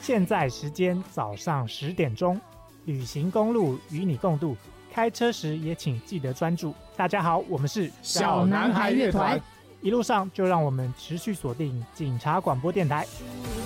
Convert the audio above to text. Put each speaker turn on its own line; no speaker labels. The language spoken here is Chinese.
现在时间早上10点钟，旅行公路与你共度，开车时也请记得专注。大家好，我们是
小男孩乐团，
一路上就让我们持续锁定警察广播电台。